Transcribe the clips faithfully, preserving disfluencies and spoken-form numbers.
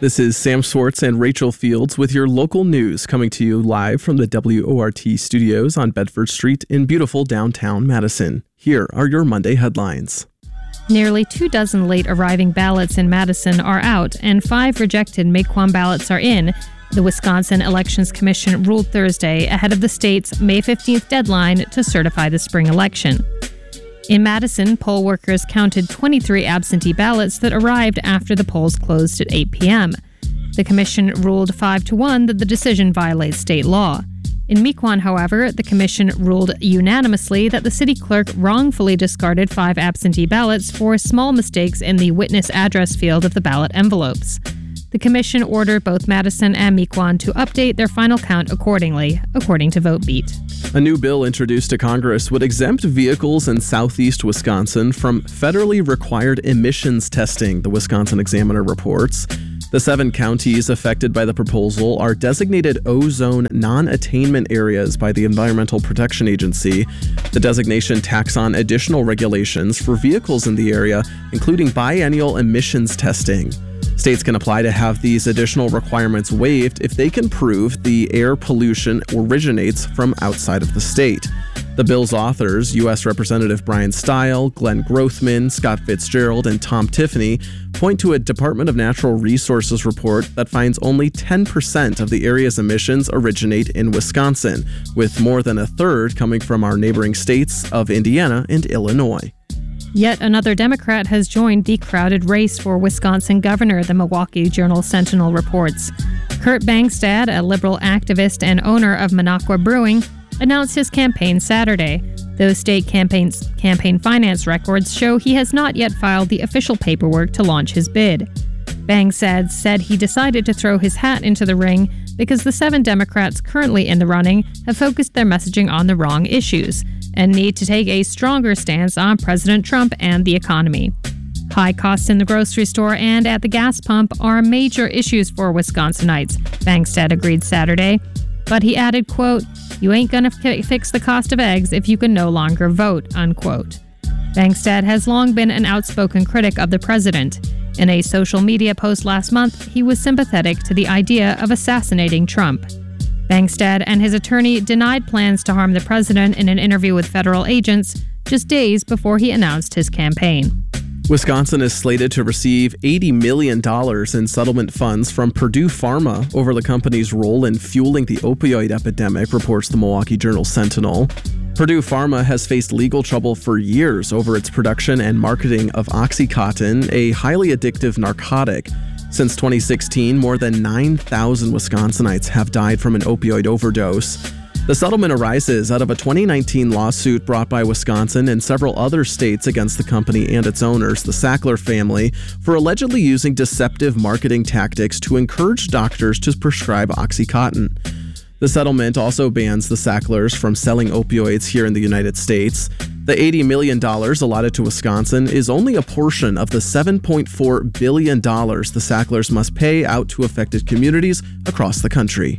This is Sam Swartz and Rachel Fields with your local news, coming to you live from the W O R T studios on Bedford Street in beautiful downtown Madison. Here are your Monday headlines. Nearly two dozen late arriving ballots in Madison are out, and five rejected Mequon ballots are in. The Wisconsin Elections Commission ruled Thursday ahead of the state's May fifteenth deadline to certify the spring election. In Madison, poll workers counted twenty-three absentee ballots that arrived after the polls closed at eight p.m. The commission ruled five to one that the decision violates state law. In Mequon, however, the commission ruled unanimously that the city clerk wrongfully discarded five absentee ballots for small mistakes in the witness address field of the ballot envelopes. The commission ordered both Madison and Mequon to update their final count accordingly, according to VoteBeat. A new bill introduced to Congress would exempt vehicles in southeast Wisconsin from federally required emissions testing, the Wisconsin Examiner reports. The seven counties affected by the proposal are designated O-zone non-attainment areas by the Environmental Protection Agency. The designation tacks on additional regulations for vehicles in the area, including biennial emissions testing. States can apply to have these additional requirements waived if they can prove the air pollution originates from outside of the state. The bill's authors, U S Representative Brian Stile, Glenn Grothman, Scott Fitzgerald, and Tom Tiffany, point to a Department of Natural Resources report that finds only ten percent of the area's emissions originate in Wisconsin, with more than a third coming from our neighboring states of Indiana and Illinois. Yet another Democrat has joined the crowded race for Wisconsin governor, the Milwaukee Journal-Sentinel reports. Kurt Bangstad, a liberal activist and owner of Minocqua Brewing, announced his campaign Saturday. Those state campaigns, campaign finance records show he has not yet filed the official paperwork to launch his bid. Bangstad said he decided to throw his hat into the ring because the seven Democrats currently in the running have focused their messaging on the wrong issues and need to take a stronger stance on President Trump and the economy. High costs in the grocery store and at the gas pump are major issues for Wisconsinites, Bangstad agreed Saturday. But he added, quote, "You ain't gonna f- fix the cost of eggs if you can no longer vote," unquote. Bangstad has long been an outspoken critic of the president. In a social media post last month, he was sympathetic to the idea of assassinating Trump. Bangstad and his attorney denied plans to harm the president in an interview with federal agents just days before he announced his campaign. Wisconsin is slated to receive eighty million dollars in settlement funds from Purdue Pharma over the company's role in fueling the opioid epidemic, reports the Milwaukee Journal-Sentinel. Purdue Pharma has faced legal trouble for years over its production and marketing of OxyContin, a highly addictive narcotic. Since twenty sixteen, more than nine thousand Wisconsinites have died from an opioid overdose. The settlement arises out of a twenty nineteen lawsuit brought by Wisconsin and several other states against the company and its owners, the Sackler family, for allegedly using deceptive marketing tactics to encourage doctors to prescribe OxyContin. The settlement also bans the Sacklers from selling opioids here in the United States. The eighty million dollars allotted to Wisconsin is only a portion of the seven point four billion dollars the Sacklers must pay out to affected communities across the country.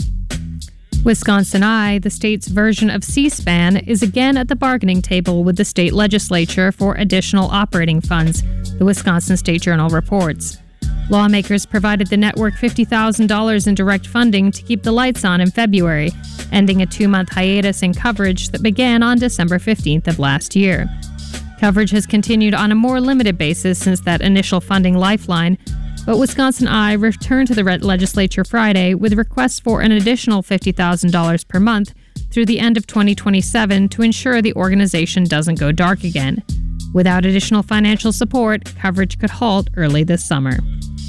Wisconsin Eye, the state's version of C-SPAN, is again at the bargaining table with the state legislature for additional operating funds, the Wisconsin State Journal reports. Lawmakers provided the network fifty thousand dollars in direct funding to keep the lights on in February, ending a two-month hiatus in coverage that began on December fifteenth of last year. Coverage has continued on a more limited basis since that initial funding lifeline, but Wisconsin Eye returned to the legislature Friday with requests for an additional fifty thousand dollars per month through the end of twenty twenty-seven to ensure the organization doesn't go dark again. Without additional financial support, coverage could halt early this summer.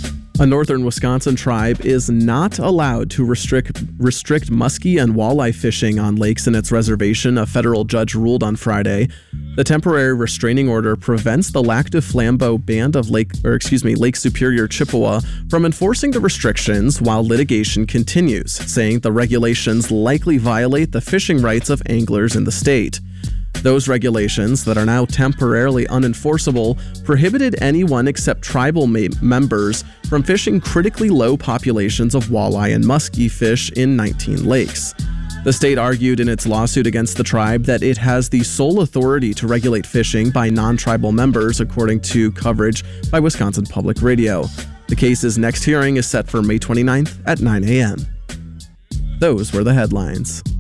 A northern Wisconsin tribe is not allowed to restrict restrict muskie and walleye fishing on lakes in its reservation, a federal judge ruled on Friday. The temporary restraining order prevents the Lac du Flambeau Band of Lake, or excuse me, Lake Superior, Chippewa from enforcing the restrictions while litigation continues, saying the regulations likely violate the fishing rights of anglers in the state. Those regulations that are now temporarily unenforceable prohibited anyone except tribal ma- members from fishing critically low populations of walleye and muskie fish in nineteen lakes. The state argued in its lawsuit against the tribe that it has the sole authority to regulate fishing by non-tribal members, according to coverage by Wisconsin Public Radio. The case's next hearing is set for May twenty-ninth at nine a.m. Those were the headlines.